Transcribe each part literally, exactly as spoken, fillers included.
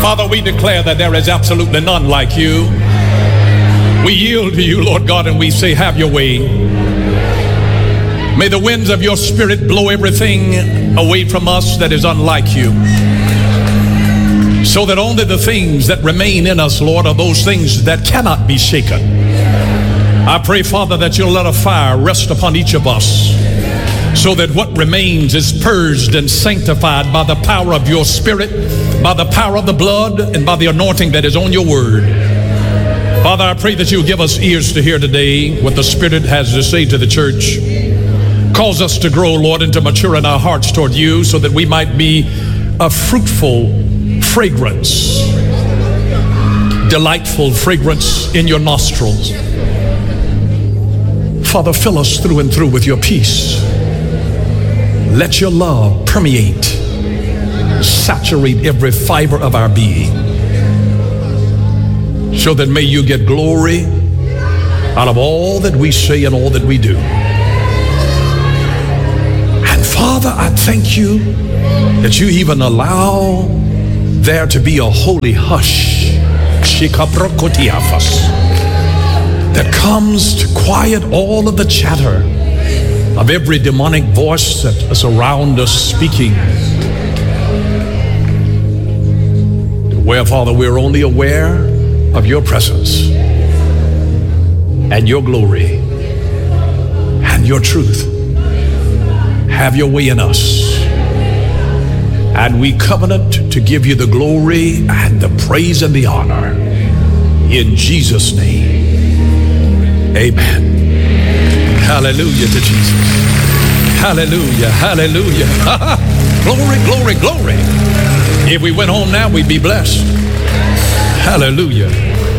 Father, we declare that there is absolutely none like you. We yield to you, Lord God, and we say, have your way. May the winds of your spirit blow everything away from us that is unlike you, so that only the things that remain in us, Lord, are those things that cannot be shaken. I pray, Father, that you'll let a fire rest upon each of us, so that what remains is purged and sanctified by the power of your spirit, by the power of the blood, and by the anointing that is on your word. Father, I pray that you'll give us ears to hear today what the Spirit has to say to the church. Cause us to grow, Lord, and to mature in our hearts toward you, so that we might be a fruitful fragrance, delightful fragrance in your nostrils. Father, fill us through and through with your peace. Let your love permeate, saturate every fiber of our being, so that may you get glory out of all that we say and all that we do. And Father, I thank you that you even allow there to be a holy hush that comes to quiet all of the chatter of every demonic voice that is around us speaking, where, Father, we're only aware of your presence and your glory and your truth. Have your way in us, and we covenant to give you the glory and the praise and the honor in Jesus' name. Amen. Hallelujah to Jesus. Hallelujah, hallelujah. Glory, glory, glory. If we went home now, we'd be blessed. Hallelujah.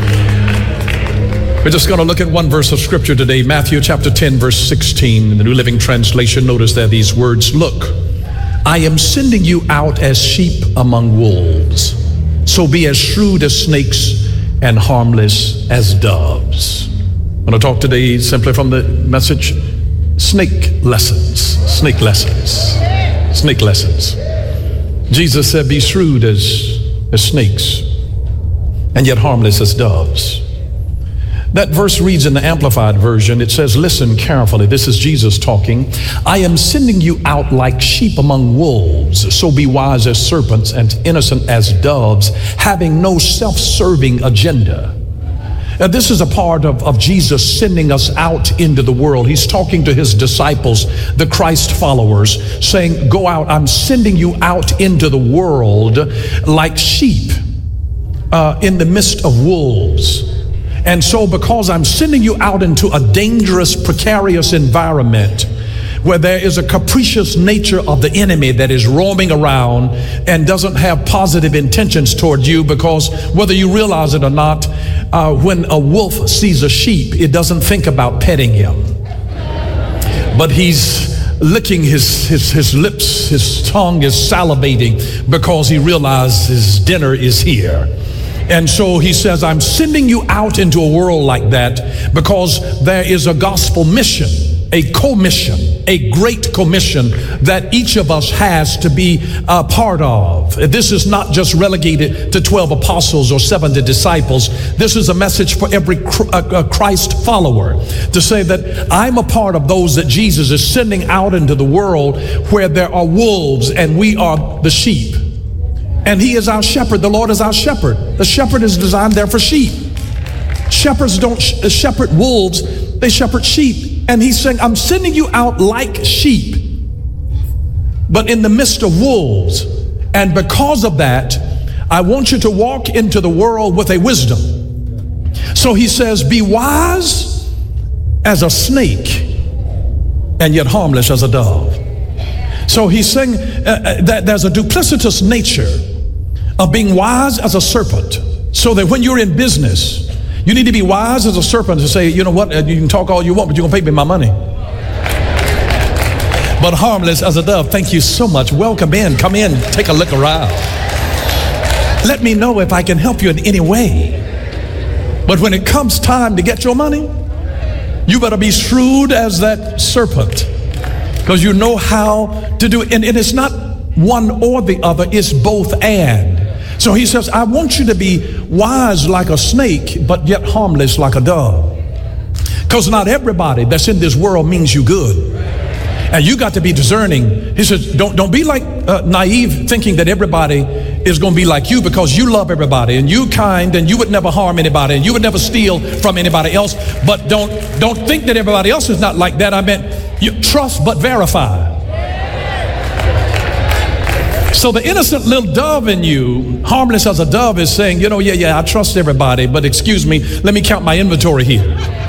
We're just going to look at one verse of scripture today, Matthew chapter ten, verse sixteen. In the New Living Translation, notice there these words, look, I am sending you out as sheep among wolves. So be as shrewd as snakes and harmless as doves. I'm going to talk today simply from the message, snake lessons, snake lessons, snake lessons. Jesus said, be shrewd as, as snakes and yet harmless as doves. That verse reads in the Amplified Version. It says, listen carefully. This is Jesus talking. I am sending you out like sheep among wolves. So be wise as serpents and innocent as doves, having no self-serving agenda. Now, this is a part of, of Jesus sending us out into the world. He's talking to his disciples, the Christ followers, saying, go out. I'm sending you out into the world like sheep uh, in the midst of wolves. And so because I'm sending you out into a dangerous, precarious environment where there is a capricious nature of the enemy that is roaming around and doesn't have positive intentions toward you, because whether you realize it or not, uh, when a wolf sees a sheep, it doesn't think about petting him. But he's licking his, his, his lips, his tongue is salivating because he realizes his dinner is here. And so he says, I'm sending you out into a world like that because there is a gospel mission, a commission, a great commission that each of us has to be a part of. This is not just relegated to twelve apostles or seventy disciples. This is a message for every Christ follower to say that I'm a part of those that Jesus is sending out into the world where there are wolves and we are the sheep. And he is our shepherd. The Lord is our shepherd. The shepherd is designed there for sheep. Shepherds don't sh- shepherd wolves, they shepherd sheep. And he's saying, I'm sending you out like sheep, but in the midst of wolves. And because of that, I want you to walk into the world with a wisdom. So he says, be wise as a snake and yet harmless as a dove. So he's saying uh, that there's a duplicitous nature of being wise as a serpent, so that when you're in business, you need to be wise as a serpent to say, you know what, you can talk all you want, but you're gonna pay me my money. But harmless as a dove. Thank you so much. Welcome in. Come in. Take a look around. Let me know if I can help you in any way. But when it comes time to get your money, you better be shrewd as that serpent, because you know how to do it. And, and it's not one or the other, it's both and. So he says, I want you to be wise like a snake, but yet harmless like a dove. Because not everybody that's in this world means you good. And you got to be discerning. He says, don't, don't be like uh, naive thinking that everybody is going to be like you, because you love everybody and you kind and you would never harm anybody and you would never steal from anybody else. But don't, don't think that everybody else is not like that. I meant you trust but verify. So the innocent little dove in you, harmless as a dove, is saying, you know, yeah, yeah, I trust everybody, but excuse me, let me count my inventory here.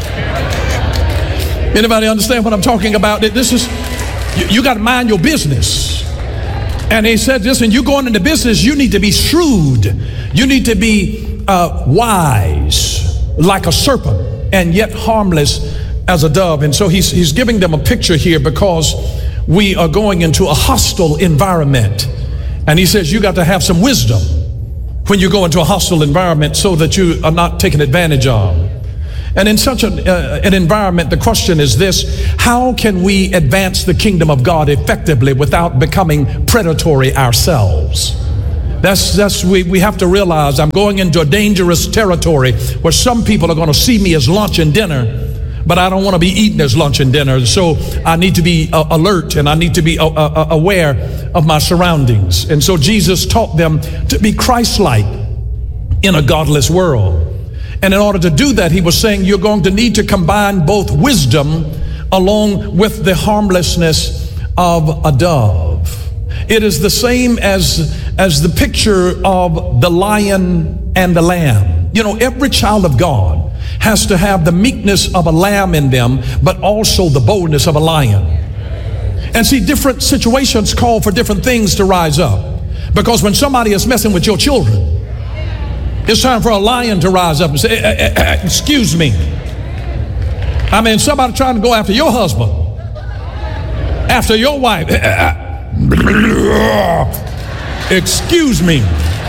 Anybody understand what I'm talking about? This is, you, you got to mind your business. And he said, listen, you going into business, you need to be shrewd. You need to be uh, wise like a serpent and yet harmless as a dove. And so he's, he's giving them a picture here because we are going into a hostile environment. And he says you got to have some wisdom when you go into a hostile environment so that you are not taken advantage of. And in such an, uh, an environment, the question is this: how can we advance the kingdom of God effectively without becoming predatory ourselves? That's, that's we, we have to realize I'm going into a dangerous territory where some people are going to see me as lunch and dinner, but I don't want to be eating as lunch and dinner. So I need to be uh, alert, and I need to be uh, uh, aware of my surroundings. And so Jesus taught them to be Christ-like in a godless world. And in order to do that, he was saying you're going to need to combine both wisdom along with the harmlessness of a dove. It is the same as, as the picture of the lion and the lamb. You know, every child of God has to have the meekness of a lamb in them, but also the boldness of a lion. And see, different situations call for different things to rise up. Because when somebody is messing with your children, it's time for a lion to rise up and say, eh, eh, eh, excuse me. I mean, somebody trying to go after your husband, after your wife. Excuse me.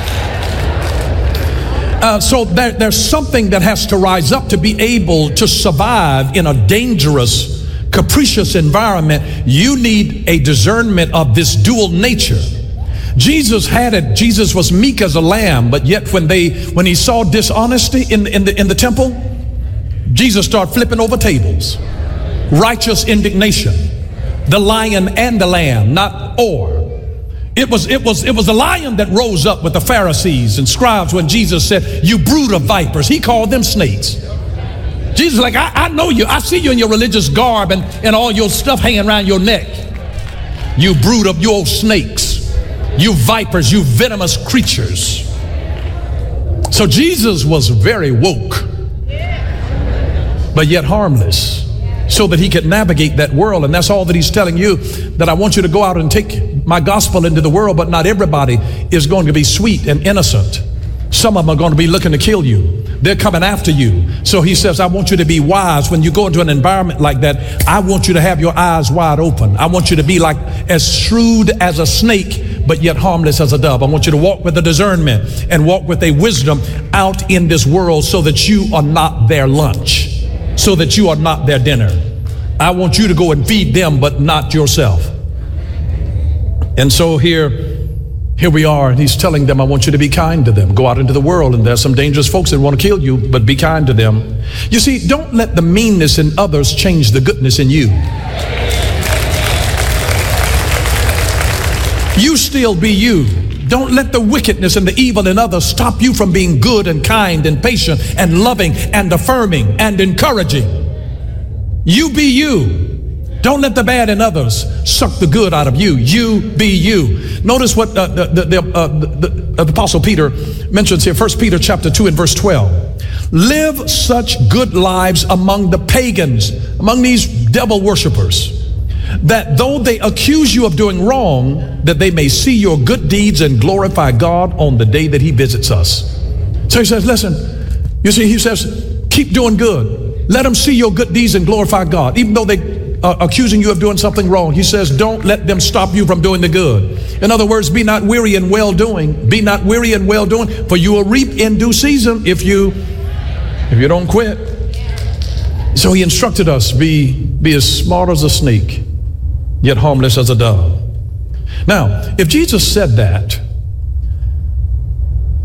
Uh, so there, there's something that has to rise up to be able to survive in a dangerous, capricious environment. You need a discernment of this dual nature. Jesus had it. Jesus was meek as a lamb, but yet when they when he saw dishonesty in in the in the temple, Jesus started flipping over tables. Righteous indignation. The lion and the lamb, not or. It was it was it was the lion that rose up with the Pharisees and scribes when Jesus said, "You brood of vipers." He called them snakes. Jesus was like, I, I know you. I see you in your religious garb and, and all your stuff hanging around your neck. You brood of you old snakes. You vipers, you venomous creatures. So Jesus was very woke, but yet harmless, so that he could navigate that world. And that's all that he's telling you, that I want you to go out and take my gospel into the world, but not everybody is going to be sweet and innocent. Some of them are going to be looking to kill you. They're coming after you. So he says, I want you to be wise. When you go into an environment like that, I want you to have your eyes wide open. I want you to be like as shrewd as a snake, but yet harmless as a dove. I want you to walk with a discernment and walk with a wisdom out in this world so that you are not their lunch, so that you are not their dinner. I want you to go and feed them, but not yourself. And so here, Here we are, and he's telling them, I want you to be kind to them. Go out into the world, and there's some dangerous folks that want to kill you, but be kind to them. You see, don't let the meanness in others change the goodness in you. You still be you. Don't let the wickedness and the evil in others stop you from being good and kind and patient and loving and affirming and encouraging. You be you. Don't let the bad in others suck the good out of you. You be you. Notice what uh, the, the, the, uh, the, the Apostle Peter mentions here, First Peter chapter two and verse twelve. Live such good lives among the pagans, among these devil worshipers, that though they accuse you of doing wrong, that they may see your good deeds and glorify God on the day that he visits us. So he says, listen, you see, he says, keep doing good. Let them see your good deeds and glorify God, even though they Uh, accusing you of doing something wrong. He says, don't let them stop you from doing the good. In other words, be not weary in well doing. Be not weary in well doing, for you will reap in due season if you if you don't quit. So he instructed us, be be as smart as a snake, yet harmless as a dove. Now, if Jesus said that,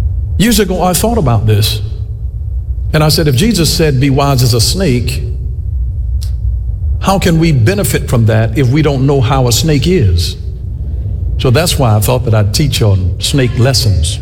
Years ago, I thought about this. And I said, if Jesus said, be wise as a snake, how can we benefit from that if we don't know how a snake is? So that's why I thought that I'd teach on snake lessons.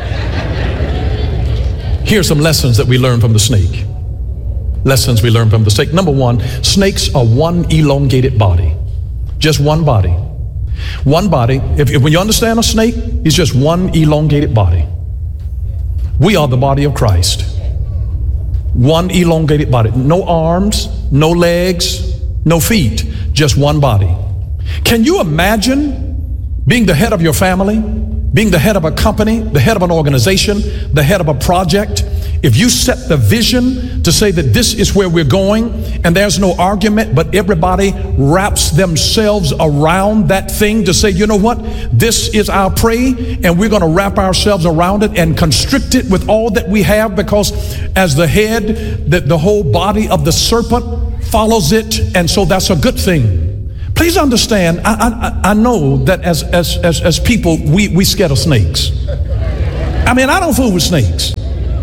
Here's some lessons that we learn from the snake. Lessons we learn from the snake. Number one, snakes are one elongated body. Just one body. One body. If, if when you understand a snake, it's just one elongated body. We are the body of Christ. One elongated body. No arms, no legs, no feet. Just one body. Can you imagine being the head of your family, being the head of a company, the head of an organization, the head of a project? If you set the vision to say that this is where we're going, and there's no argument, but everybody wraps themselves around that thing to say, you know what, this is our prey, and we're going to wrap ourselves around it and constrict it with all that we have, because as the head, the, the whole body of the serpent follows it, and so that's a good thing. Please understand, I, I, I know that as, as, as, as people, we, we scared of snakes. I mean, I don't fool with snakes.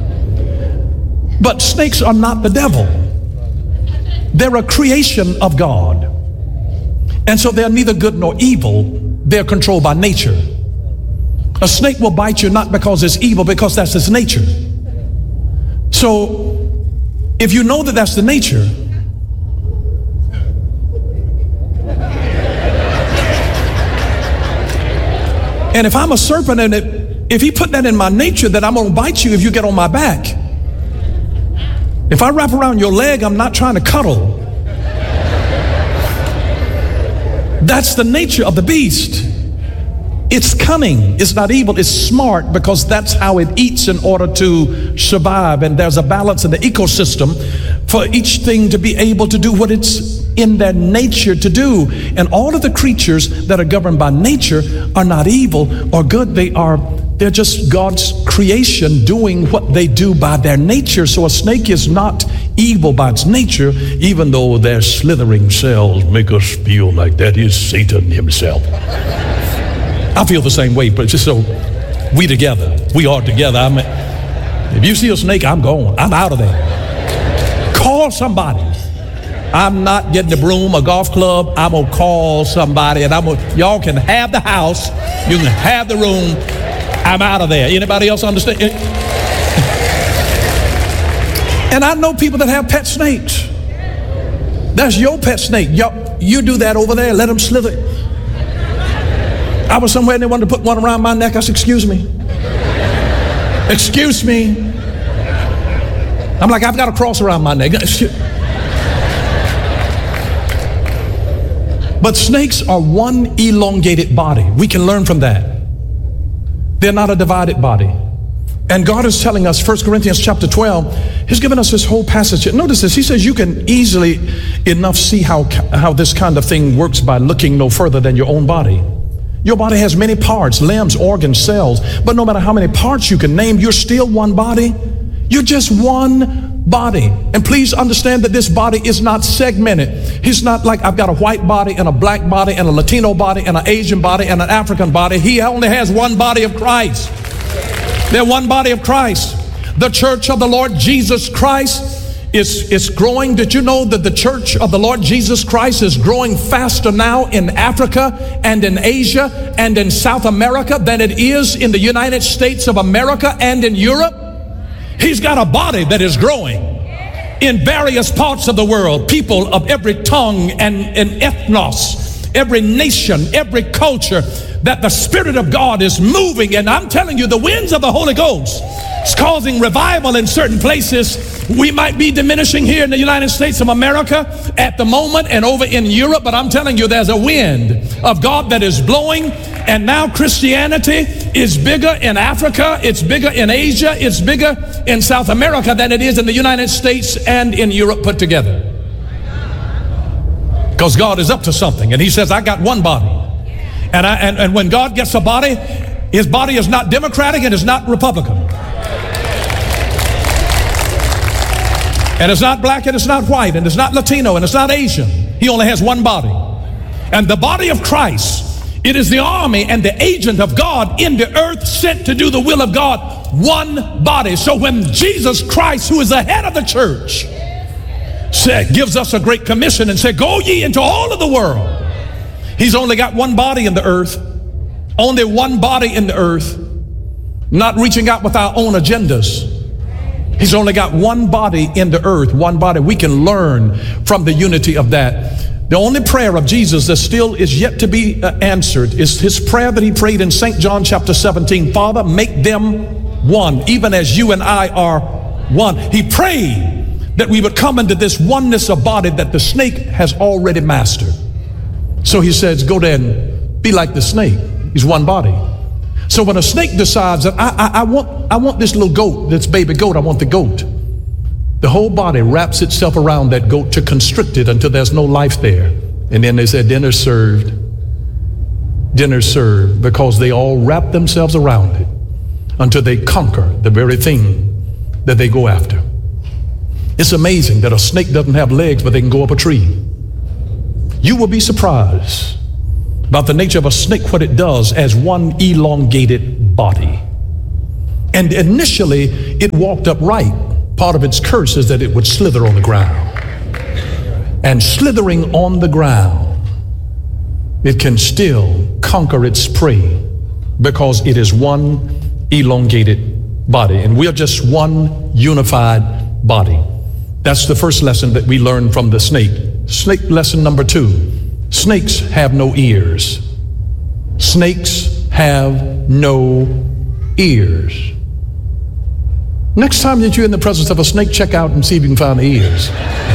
But snakes are not the devil. They're a creation of God. And so they're neither good nor evil. They're controlled by nature. A snake will bite you not because it's evil, because that's its nature. So if you know that that's the nature, and if I'm a serpent and it, if he put that in my nature that I'm going to bite you if you get on my back. If I wrap around your leg, I'm not trying to cuddle. That's the nature of the beast. It's cunning. It's not evil. It's smart, because that's how it eats in order to survive. And there's a balance in the ecosystem for each thing to be able to do what it's in their nature to do. And all of the creatures that are governed by nature are not evil or good. They are They're just God's creation doing what they do by their nature. So a snake is not evil by its nature, even though their slithering cells make us feel like that is Satan himself. I feel the same way, but just so we together, we are together. I mean, if you see a snake, I'm going. I'm out of there. Call somebody. I'm not getting a broom, a golf club. I'm gonna call somebody, and I'm gonna, y'all can have the house, you can have the room. I'm out of there. Anybody else understand? And I know people that have pet snakes. That's your pet snake. Y'all, you do that over there. Let them slither. I was somewhere and they wanted to put one around my neck. I said, excuse me. Excuse me. I'm like, I've got a cross around my neck. But snakes are one elongated body. We can learn from that. They're not a divided body. And God is telling us, First Corinthians chapter twelve, He's given us this whole passage. Notice this, He says you can easily enough see how, how this kind of thing works by looking no further than your own body. Your body has many parts, limbs, organs, cells, but no matter how many parts you can name, you're still one body. You're just one body. And please understand that this body is not segmented. He's not like, I've got a white body and a black body and a Latino body and an Asian body and an African body. He only has one body of Christ. They're one body of Christ. The church of the Lord Jesus Christ is, is growing. Did you know that the church of the Lord Jesus Christ is growing faster now in Africa and in Asia and in South America than it is in the United States of America and in Europe? He's got a body that is growing in various parts of the world. People of every tongue and, and ethnos, every nation, every culture, that the Spirit of God is moving. And I'm telling you, the winds of the Holy Ghost is causing revival in certain places. We might be diminishing here in the United States of America at the moment and over in Europe, but I'm telling you, there's a wind of God that is blowing. And now Christianity is bigger in Africa, it's bigger in Asia, it's bigger in South America than it is in the United States and in Europe put together. Because God is up to something, and He says, I got one body. And, I, and, and when God gets a body, His body is not Democratic and it's not Republican. And it's not black and it's not white and it's not Latino and it's not Asian. He only has one body. And the body of Christ, it is the army and the agent of God in the earth sent to do the will of God one body. So when Jesus Christ, who is the head of the church, said, gives us a great commission and said, go ye into all of the world. He's only got one body in the earth. Only one body in the earth. Not reaching out with our own agendas. He's only got one body in the earth, one body. We can learn from the unity of that. The only prayer of Jesus that still is yet to be uh, answered is his prayer that he prayed in Saint John chapter seventeen. Father, make them one, even as you and I are one. He prayed that we would come into this oneness of body that the snake has already mastered. So he says, go there and be like the snake. He's one body. So when a snake decides that I, I, I want I want this little goat, this baby goat, I want the goat, the whole body wraps itself around that goat to constrict it until there's no life there. And then they said, dinner served. Dinner served, because they all wrap themselves around it until they conquer the very thing that they go after. It's amazing that a snake doesn't have legs, but they can go up a tree. You will be surprised about the nature of a snake, what it does as one elongated body. And initially, it walked upright. Part of its curse is that it would slither on the ground. And slithering on the ground, it can still conquer its prey because it is one elongated body. And we are just one unified body. That's the first lesson that we learn from the snake. Snake lesson number two. Snakes have no ears. Snakes have no ears. Next time that you're in the presence of a snake, check out and see if you can find the ears.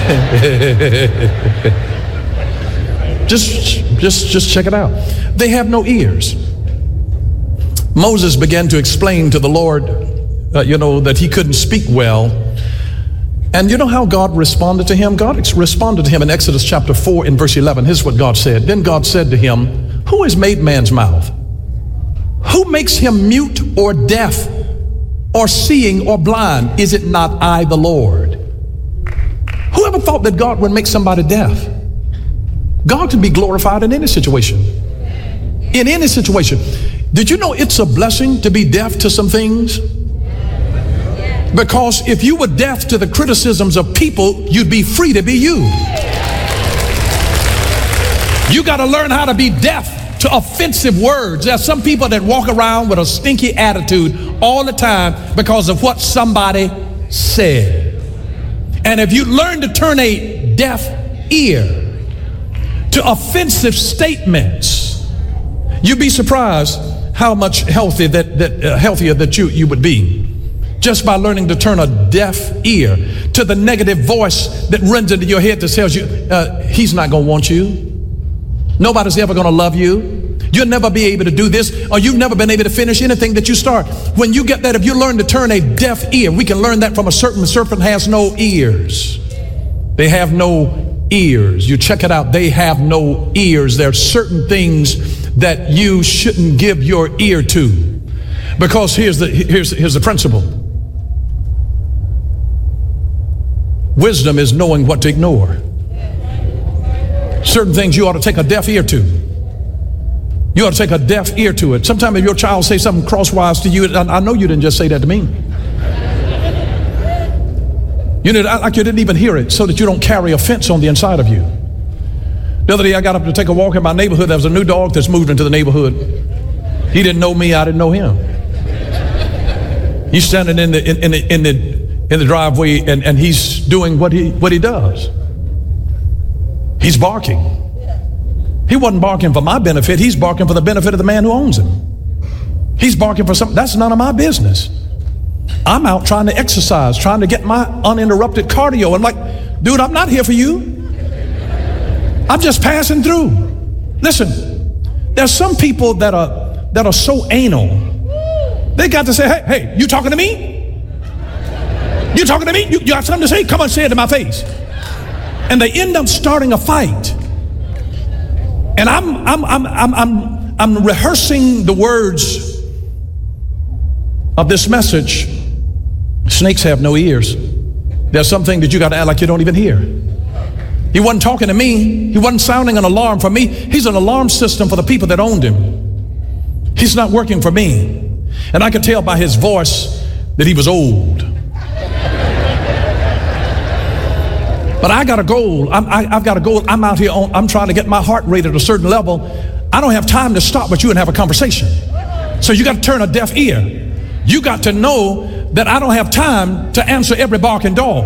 just, just, just check it out. They have no ears. Moses began to explain to the Lord, uh, you know, that he couldn't speak well. And you know how God responded to him? God ex- responded to him in Exodus chapter four in verse eleven. Here's what God said. Then God said to him, who has made man's mouth? Who makes him mute or deaf or seeing or blind? Is it not I, the Lord? Who ever thought that God would make somebody deaf? God can be glorified in any situation. In any situation. Did you know it's a blessing to be deaf to some things? Because if you were deaf to the criticisms of people, you'd be free to be you. You got to learn how to be deaf to offensive words. There are some people that walk around with a stinky attitude all the time because of what somebody said. And if you learn to turn a deaf ear to offensive statements, you'd be surprised how much healthy that, that uh, healthier that you, you would be. Just by learning to turn a deaf ear to the negative voice that runs into your head that tells you, uh, he's not going to want you. Nobody's ever going to love you. You'll never be able to do this, or you've never been able to finish anything that you start. When you get that, if you learn to turn a deaf ear, we can learn that from a serpent. The serpent has no ears. They have no ears. You check it out. They have no ears. There are certain things that you shouldn't give your ear to, because here's the, here's, here's the principle. Wisdom is knowing what to ignore. Certain things you ought to take a deaf ear to. You ought to take a deaf ear to it. Sometimes if your child says something crosswise to you, I know you didn't just say that to me. You need, like you didn't even hear it, so that you don't carry offense on the inside of you. The other day I got up to take a walk in my neighborhood. There was a new dog that's moved into the neighborhood. He didn't know me, I didn't know him. He's standing in the in, in the in the in the driveway, and, and he's doing what he what he does. He's barking. He wasn't barking for my benefit. He's barking for the benefit of the man who owns him. He's barking for something. That's none of my business. I'm out trying to exercise, trying to get my uninterrupted cardio. I'm like, dude, I'm not here for you. I'm just passing through. Listen, there's some people that are that are so anal. They got to say, hey, hey, you talking to me? You talking to me? You, you got something to say? Come on, say it to my face. And they end up starting a fight. And I'm I'm I'm I'm I'm I'm rehearsing the words of this message. Snakes have no ears. There's something that you got to act like you don't even hear. He wasn't talking to me. He wasn't sounding an alarm for me. He's an alarm system for the people that owned him. He's not working for me. And I could tell by his voice that he was old. But I got a goal. I'm, I, I've got a goal. I'm out here. On, I'm trying to get my heart rate at a certain level. I don't have time to stop with you and have a conversation. So you got to turn a deaf ear. You got to know that I don't have time to answer every barking dog.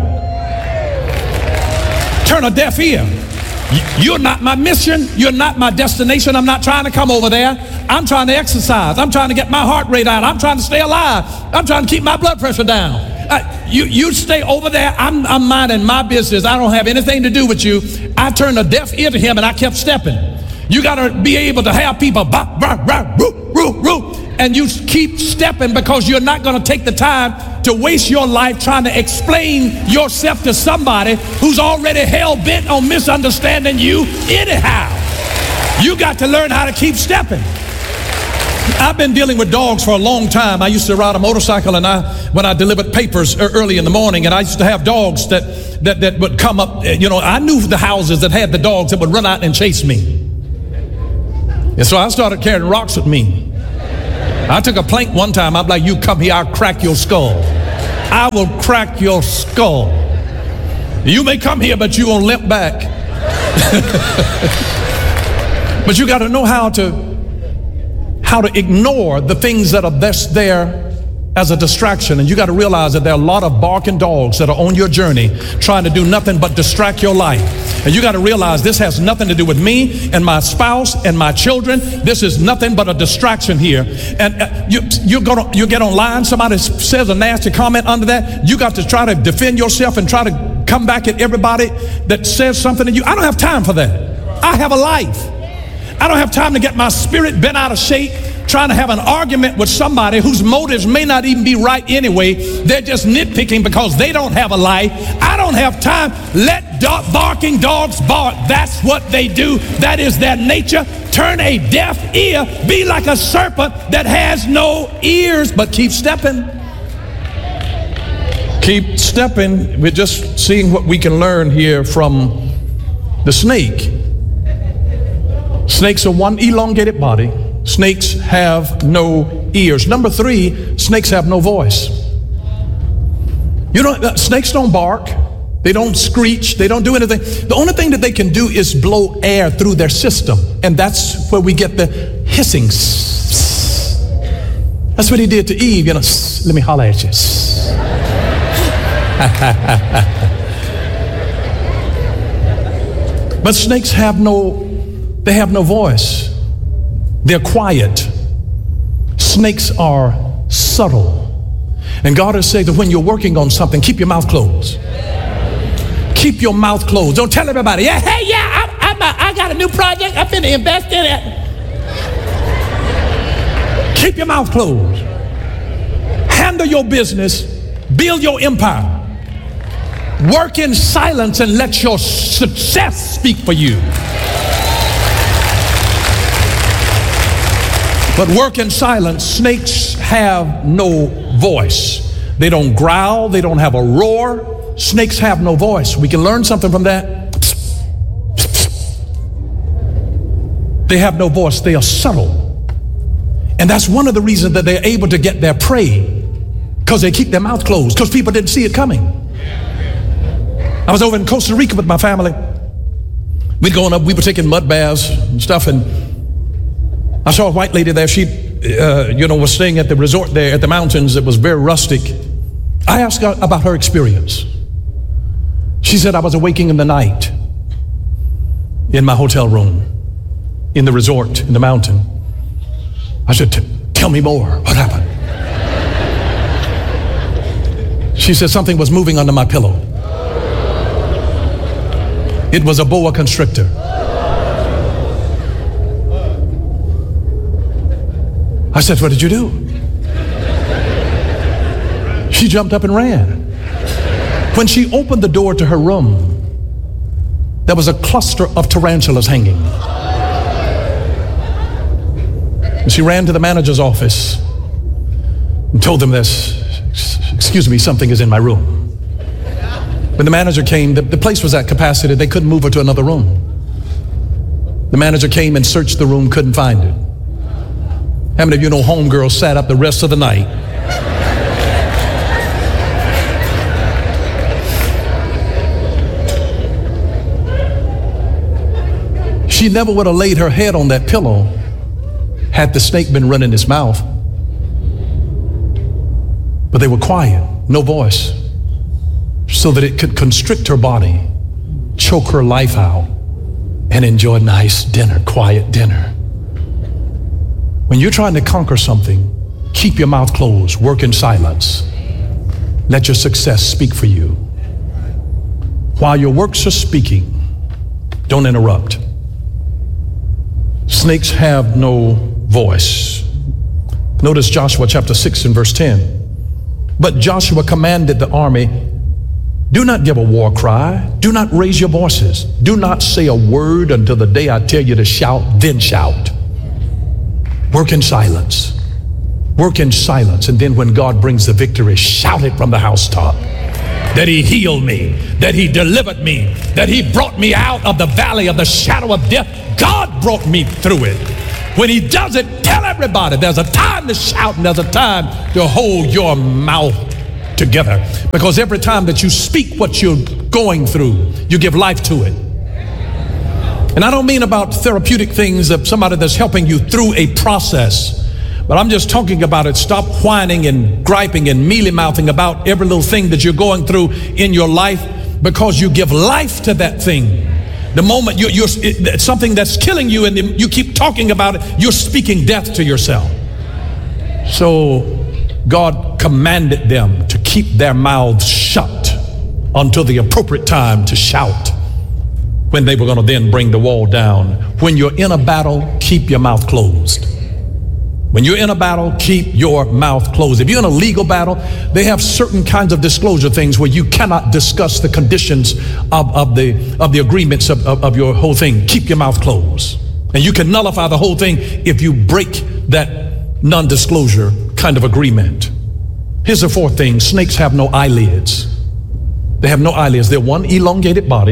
Turn a deaf ear. You're not my mission. You're not my destination. I'm not trying to come over there. I'm trying to exercise. I'm trying to get my heart rate out. I'm trying to stay alive. I'm trying to keep my blood pressure down. Uh, you, you stay over there. I'm, I'm minding my business. I don't have anything to do with you. I turned a deaf ear to him and I kept stepping. You got to be able to have people bah, bah, bah, roo, roo, roo, and you keep stepping, because you're not going to take the time to waste your life trying to explain yourself to somebody who's already hell-bent on misunderstanding you anyhow. You got to learn how to keep stepping. I've been dealing with dogs for a long time. I used to ride a motorcycle, and I, when I delivered papers early in the morning, and I used to have dogs that, that, that would come up. You know, I knew the houses that had the dogs that would run out and chase me. And so I started carrying rocks with me. I took a plank one time. I'm like, you come here, I'll crack your skull. I will crack your skull. You may come here, but you won't limp back. But you got to know how to how to ignore the things that are best there as a distraction. And you got to realize that there are a lot of barking dogs that are on your journey trying to do nothing but distract your life. And you got to realize this has nothing to do with me and my spouse and my children. This is nothing but a distraction here. And uh, you, you're gonna, you get online, somebody says a nasty comment under that. You got to try to defend yourself and try to come back at everybody that says something to you. I don't have time for that. I have a life. I don't have time to get my spirit bent out of shape trying to have an argument with somebody whose motives may not even be right anyway. They're just nitpicking because they don't have a life. I don't have time. Let do- barking dogs bark. That's what they do. That is their nature. Turn a deaf ear. Be like a serpent that has no ears, but keep stepping. Keep stepping. We're just seeing what we can learn here from the snake. Snakes are one elongated body. Snakes have no ears. Number three, snakes have no voice. You know, snakes don't bark. They don't screech. They don't do anything. The only thing that they can do is blow air through their system. And that's where we get the hissing. That's what he did to Eve. You know, let me holler at you. But snakes have no They have no voice. They're quiet. Snakes are subtle. And God has said that when you're working on something, keep your mouth closed. Keep your mouth closed. Don't tell everybody, yeah, hey, yeah, I'm, I'm a, I got a new project. I'm finna invest in it. Keep your mouth closed. Handle your business. Build your empire. Work in silence and let your success speak for you. But work in silence. Snakes have no voice. They don't growl. They don't have a roar. Snakes have no voice. We can learn something from that. They have no voice. They are subtle. And that's one of the reasons that they're able to get their prey, because they keep their mouth closed, because people didn't see it coming. I was over in Costa Rica with my family. We'd gone up, we were taking mud baths and stuff, and I saw a white lady there. She, uh, you know, was staying at the resort there at the mountains. It was very rustic. I asked her about her experience. She said, I was awaking in the night in my hotel room in the resort in the mountain. I said, tell me more. What happened? She said something was moving under my pillow. It was a boa constrictor. I said, what did you do? She jumped up and ran. When she opened the door to her room, there was a cluster of tarantulas hanging. And she ran to the manager's office and told them this, excuse me, something is in my room. When the manager came, the, the place was at capacity. They couldn't move her to another room. The manager came and searched the room, couldn't find it. How many of you know homegirl sat up the rest of the night She never would have laid her head on that pillow had the snake been running its mouth. But they were quiet, no voice, so that it could constrict her body, choke her life out, and enjoy a nice dinner, quiet dinner. When you're trying to conquer something, keep your mouth closed, work in silence. Let your success speak for you. While your works are speaking, don't interrupt. Snakes have no voice. Notice Joshua chapter six and verse ten. But Joshua commanded the army, do not give a war cry. Do not raise your voices. Do not say a word until the day I tell you to shout, then shout. Work in silence. Work in silence. And then when God brings the victory, shout it from the housetop. That he healed me, that he delivered me, that he brought me out of the valley of the shadow of death. God brought me through it. When he does it, tell everybody there's a time to shout and there's a time to hold your mouth together. Because every time that you speak what you're going through, you give life to it. And I don't mean about therapeutic things of somebody that's helping you through a process. But I'm just talking about it. Stop whining and griping and mealy-mouthing about every little thing that you're going through in your life, because you give life to that thing. The moment you, you're it's something that's killing you and you keep talking about it, you're speaking death to yourself. So God commanded them to keep their mouths shut until the appropriate time to shout, when they were going to then bring the wall down. When you're in a battle, keep your mouth closed. When you're in a battle, keep your mouth closed. If you're in a legal battle, they have certain kinds of disclosure things where you cannot discuss the conditions of, of the of the agreements of, of, of your whole thing. Keep your mouth closed. And you can nullify the whole thing if you break that non-disclosure kind of agreement. Here's the fourth thing. Snakes have no eyelids. They have no eyelids. They're one elongated body.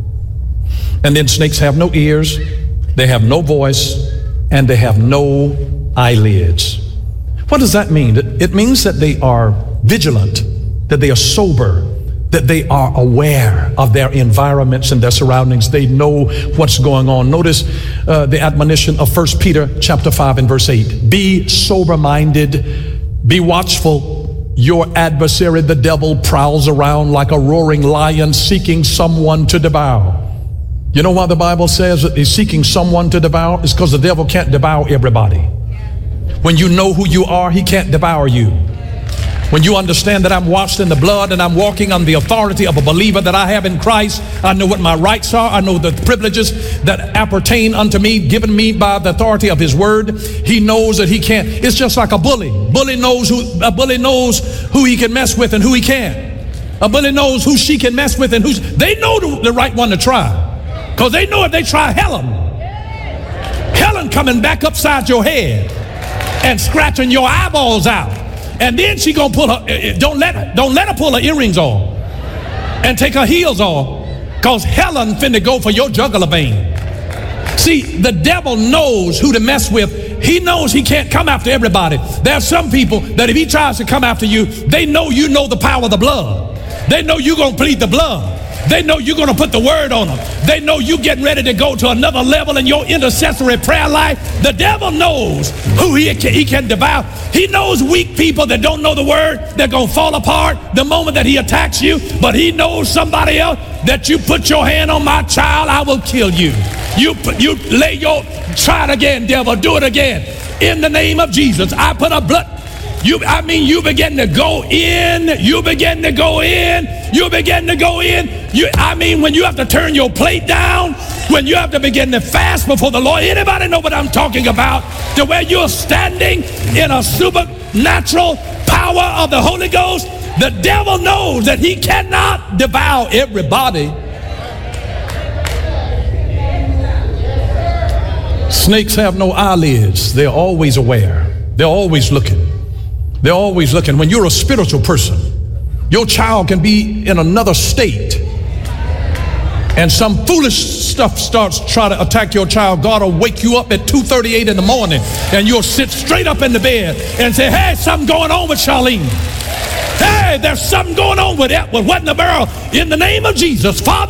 And then snakes have no ears. They have no voice. And they have no eyelids. What does that mean? It means that they are vigilant, that they are sober, that they are aware of their environments and their surroundings. They know what's going on. Notice uh, the admonition of First Peter chapter five and verse eight. Be sober-minded, be watchful. Your adversary, the devil, prowls around like a roaring lion seeking someone to devour. You know why the Bible says that he's seeking someone to devour? It's because the devil can't devour everybody. When you know who you are, he can't devour you. When you understand that I'm washed in the blood and I'm walking on the authority of a believer that I have in Christ, I know what my rights are. I know the privileges that appertain unto me, given me by the authority of his word. He knows that he can't. It's just like a bully. Bully knows who a bully knows who he can mess with and who he can't. A bully knows who she can mess with and who's. They know the, the right one to try, because they know if they try Helen, Helen coming back upside your head and scratching your eyeballs out. And then she gonna pull her, don't let her, don't let her pull her earrings off and take her heels off, because Helen finna go for your jugular vein. See, the devil knows who to mess with. He knows he can't come after everybody. There are some people that if he tries to come after you, they know you know the power of the blood. They know you're gonna plead the blood. They know you're going to put the word on them. They know you're getting ready to go to another level in your intercessory prayer life. The devil knows who he can, he can devour. He knows weak people that don't know the word. They're going to fall apart the moment that he attacks you. But he knows somebody else that you put your hand on my child, I will kill you. You put, you lay your, try it again, devil, do it again. In the name of Jesus, I put a blood. You, I mean, you begin to go in, you begin to go in, you begin to go in. You, I mean, when you have to turn your plate down, when you have to begin to fast before the Lord. Anybody know what I'm talking about? To where you're standing in a supernatural power of the Holy Ghost. The devil knows that he cannot devour everybody. Snakes have no eyelids. They're always aware. They're always looking. They're always looking. When you're a spiritual person, your child can be in another state and some foolish stuff starts trying to attack your child. God will wake you up at two thirty-eight in the morning and you'll sit straight up in the bed and say, hey, something going on with Charlene. Hey, there's something going on with that, with what in the barrel. In the name of Jesus, Father,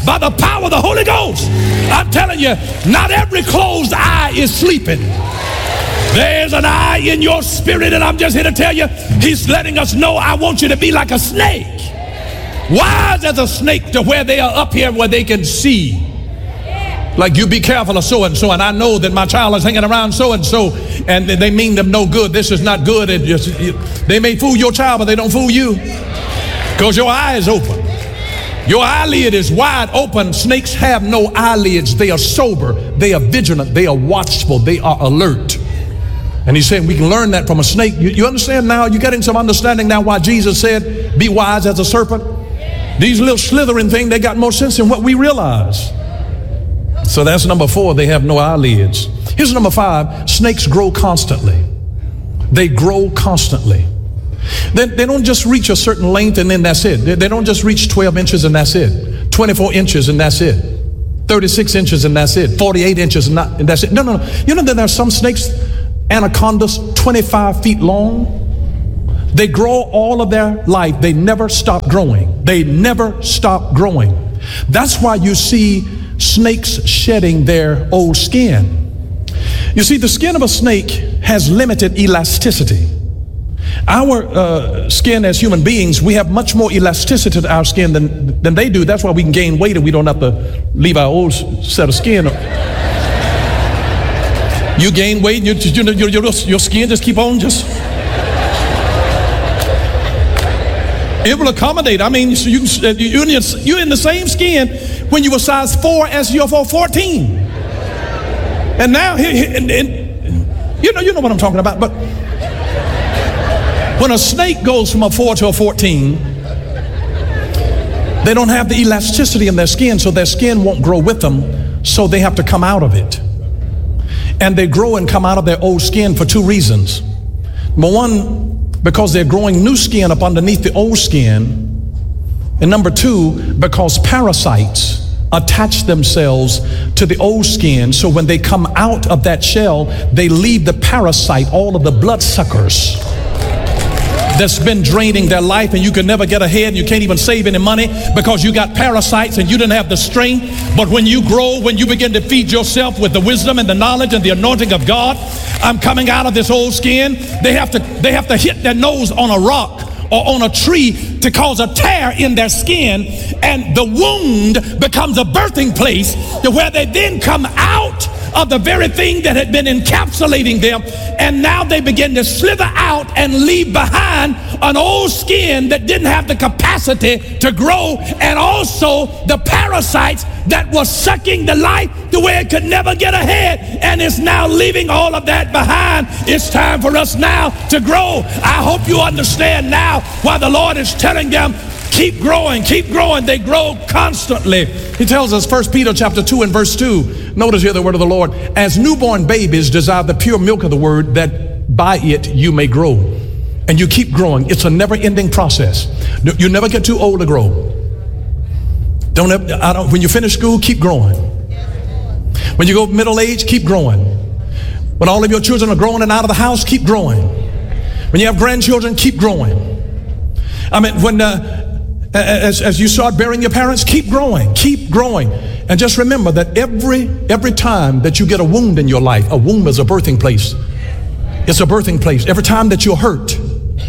by the power of the Holy Ghost. I'm telling you, not every closed eye is sleeping. There's an eye in your spirit, and I'm just here to tell you, he's letting us know, I want you to be like a snake. Wise as a snake, to where they are up here where they can see. Like, you be careful of so-and-so, and I know that my child is hanging around so-and-so, and they mean them no good. This is not good. It just, they may fool your child, but they don't fool you. Because your eye is open. Your eyelid is wide open. Snakes have no eyelids. They are sober. They are vigilant. They are watchful. They are alert. And he's saying we can learn that from a snake. You, you understand now? You're getting some understanding now why Jesus said, be wise as a serpent? These little slithering things, they got more sense than what we realize. So that's number four. They have no eyelids. Here's number five. Snakes grow constantly. They grow constantly. They, they don't just reach a certain length and then that's it. They, they don't just reach twelve inches and that's it. twenty-four inches and that's it. thirty-six inches and that's it. forty-eight inches and, not, and that's it. No, no, no. You know that there are some snakes, anacondas, twenty-five feet long. They grow all of their life. They never stop growing. They never stop growing. That's why you see snakes shedding their old skin. You see, the skin of a snake has limited elasticity. Our uh, skin as human beings, we have much more elasticity to our skin than, than they do. That's why we can gain weight and we don't have to leave our old set of skin. You gain weight, you, you, your, your, your skin just keep on just... It will accommodate. I mean, you, you're, in, you're in the same skin when you were size four as you're for fourteen. And now, and, and, you know, you know what I'm talking about. But when a snake goes from a four to a fourteen, they don't have the elasticity in their skin, so their skin won't grow with them, so they have to come out of it. And they grow and come out of their old skin for two reasons. Number one, because they're growing new skin up underneath the old skin. And number two, because parasites attach themselves to the old skin, so when they come out of that shell, they leave the parasite, all of the bloodsuckers that's been draining their life, and you can never get ahead, and you can't even save any money because you got parasites and you didn't have the strength. But when you grow, when you begin to feed yourself with the wisdom and the knowledge and the anointing of God, I'm coming out of this old skin. They have to they have to hit their nose on a rock or on a tree to cause a tear in their skin, and the wound becomes a birthing place to where they then come out of the very thing that had been encapsulating them, and now they begin to slither out and leave behind an old skin that didn't have the capacity to grow, and also the parasites that was sucking the life to where it could never get ahead, and it's now leaving all of that behind. It's time for us now to grow. I hope you understand now why the Lord is telling them, keep growing, keep growing. They grow constantly. He tells us, First Peter chapter two and verse two, notice here the word of the Lord, as newborn babies desire the pure milk of the word, that by it you may grow. And you keep growing. It's a never-ending process. You never get too old to grow. Don't, I don't, when you finish school, keep growing. When you go middle age, keep growing. When all of your children are growing and out of the house, keep growing. When you have grandchildren, keep growing. I mean, when uh, as, as you start burying your parents, keep growing, keep growing. And just remember that every every time that you get a wound in your life, a womb is a birthing place. It's a birthing place. Every time that you're hurt,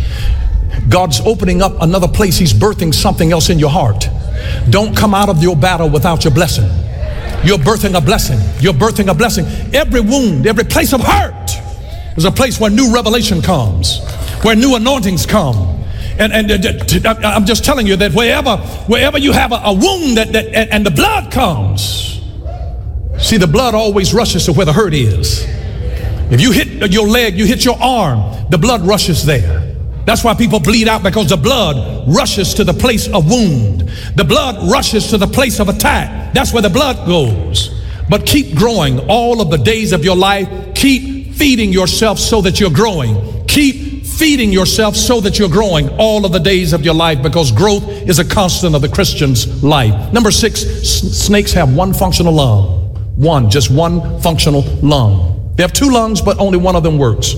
God's opening up another place. He's birthing something else in your heart. Don't come out of your battle without your blessing. You're birthing a blessing. You're birthing a blessing. Every wound, every place of hurt is a place where new revelation comes, where new anointings come. And, and uh, I'm just telling you that wherever wherever you have a, a wound that, that and, and the blood comes, see, the blood always rushes to where the hurt is. If you hit your leg, you hit your arm, the blood rushes there. That's why people bleed out, because the blood rushes to the place of wound. The blood rushes to the place of attack. That's where the blood goes. But keep growing all of the days of your life. Keep feeding yourself so that you're growing. Keep feeding yourself so that you're growing all of the days of your life, because growth is a constant of the Christian's life. Number six, s- snakes have one functional lung. One, just one functional lung. They have two lungs, but only one of them works.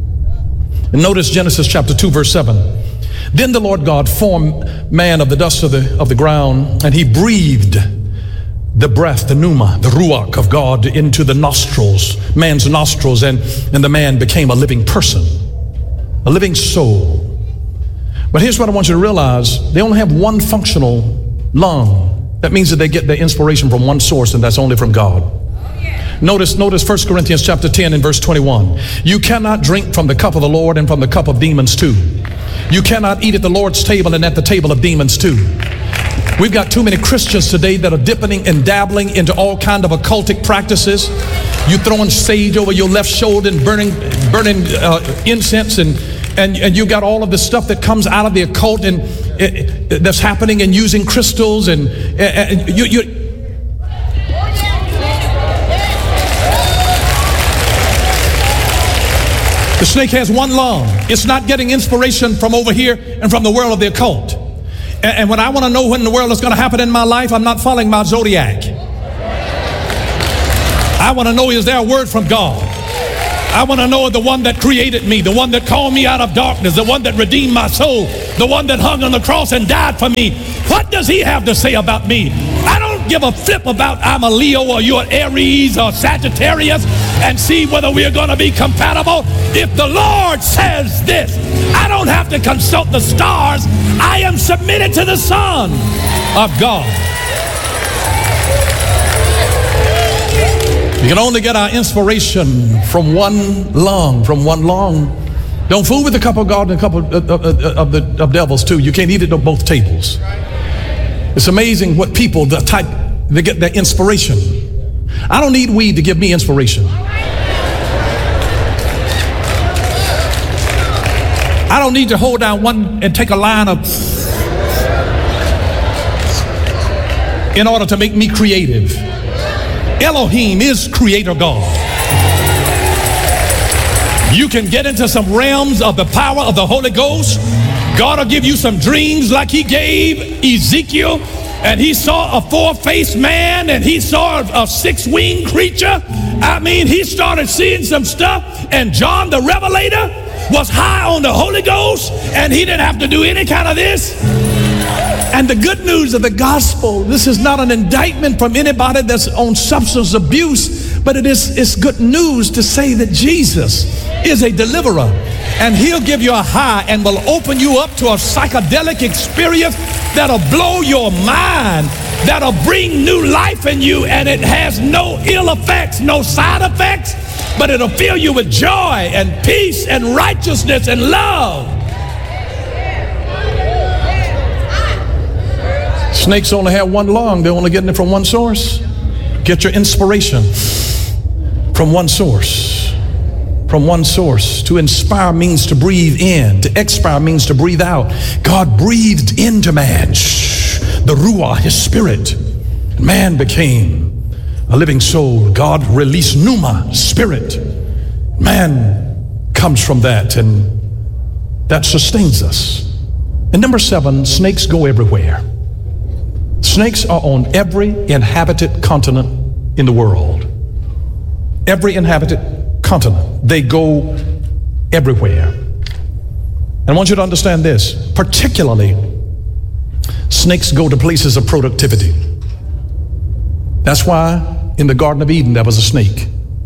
And notice Genesis chapter two, verse seven. Then the Lord God formed man of the dust of the, of the ground, and he breathed the breath, the pneuma, the ruach of God into the nostrils, man's nostrils, and, and the man became a living person, a living soul. But here's what I want you to realize. They only have one functional lung. That means that they get their inspiration from one source, and that's only from God. Notice, notice First Corinthians chapter ten and verse twenty-one. You cannot drink from the cup of the Lord and from the cup of demons too. You cannot eat at the Lord's table and at the table of demons too. We've got too many Christians today that are dipping and dabbling into all kind of occultic practices. You throwing sage over your left shoulder and burning, burning uh, incense, and and and you got all of the stuff that comes out of the occult and uh, that's happening, and using crystals and, uh, and you. you The snake has one lung. It's not getting inspiration from over here and from the world of the occult. And, and when I want to know when the world is going to happen in my life, I'm not following my zodiac. I want to know, is there a word from God? I want to know the one that created me, the one that called me out of darkness, the one that redeemed my soul, the one that hung on the cross and died for me. What does he have to say about me? I don't give a flip about I'm a Leo or you're an Aries or Sagittarius and see whether we're going to be compatible. If the Lord says this, I don't have to consult the stars. I am submitted to the Son of God. We can only get our inspiration from one lung, from one lung. Don't fool with the cup of God and the cup of, of, of, of the of devils too. You can't eat it at both tables. It's amazing what people, the type, they get their inspiration. I don't need weed to give me inspiration. I don't need to hold down one and take a line of in order to make me creative. Elohim is creator God. You can get into some realms of the power of the Holy Ghost. God will give you some dreams like he gave Ezekiel, and he saw a four-faced man and he saw a, a six-winged creature. I mean, he started seeing some stuff, and John the Revelator was high on the Holy Ghost, and he didn't have to do any kind of this. And the good news of the gospel, this is not an indictment from anybody that's on substance abuse, but it is it's good news to say that Jesus is a deliverer, and he'll give you a high and will open you up to a psychedelic experience that'll blow your mind, that'll bring new life in you, and it has no ill effects, no side effects, but it'll fill you with joy and peace and righteousness and love. Snakes only have one lung. They're only getting it from one source. Get your inspiration from one source. From one source. To inspire means to breathe in. To expire means to breathe out. God breathed into man the Ruah, his spirit. Man became a living soul. God released Pneuma, spirit. Man comes from that, and that sustains us. And number seven, snakes go everywhere. Snakes are on every inhabited continent in the world. Every inhabited continent. They go everywhere. And I want you to understand this. Particularly, snakes go to places of productivity. That's why in the Garden of Eden there was a snake.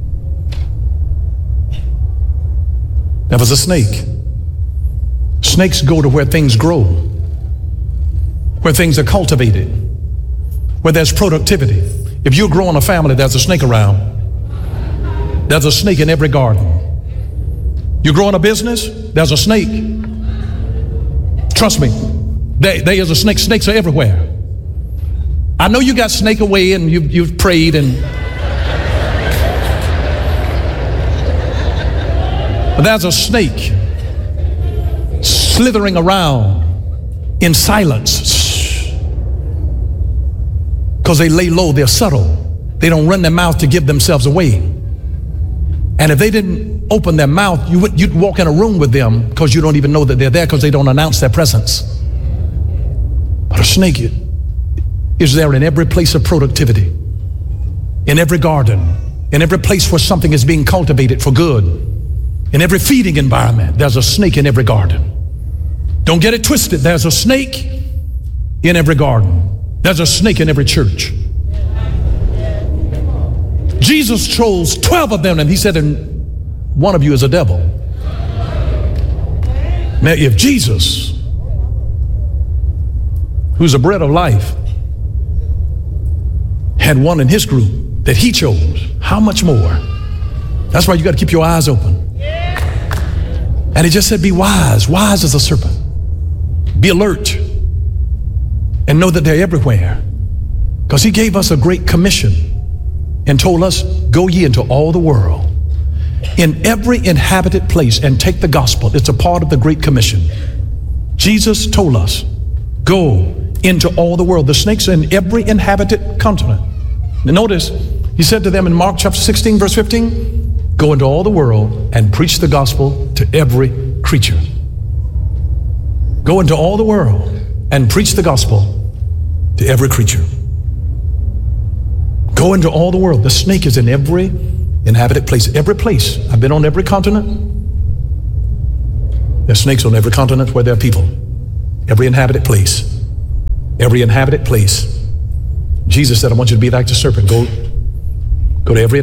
There was a snake. Snakes go to where things grow, where things are cultivated, where there's productivity. If you're growing a family, there's a snake around. There's a snake in every garden. You're growing a business, there's a snake. Trust me, there, there is a snake. Snakes are everywhere. I know you got snake away and you've, you've prayed, and but there's a snake slithering around in silence, because they lay low, they're subtle. They don't run their mouth to give themselves away. And if they didn't open their mouth, you would, you'd walk in a room with them because you don't even know that they're there, because they don't announce their presence. But a snake is there in every place of productivity, in every garden, in every place where something is being cultivated for good, in every feeding environment. There's a snake in every garden. Don't get it twisted. There's a snake in every garden. There's a snake in every church. Jesus chose twelve of them, and he said, and one of you is a devil. Now, if Jesus, who's the bread of life, had one in his group that he chose, how much more? That's why you got to keep your eyes open. And he just said, be wise, wise as a serpent. Be alert and know that they're everywhere. Because he gave us a great commission and told us, go ye into all the world, in every inhabited place, and take the gospel. It's a part of the Great Commission. Jesus told us, go into all the world. The snakes are in every inhabited continent. Now notice, he said to them in Mark chapter sixteen, verse fifteen, go into all the world and preach the gospel to every creature. Go into all the world and preach the gospel to every creature. Go into all the world. The snake is in every inhabited place. Every place. I've been on every continent. There's snakes on every continent where there are people. Every inhabited place. Every inhabited place. Jesus said, I want you to be like the serpent. Go, go to every